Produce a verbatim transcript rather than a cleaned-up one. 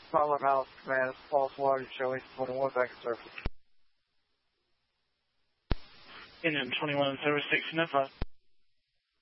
Problem Alice Command, false water showing twenty-one back surface. Indian twenty-one zero six, Nova.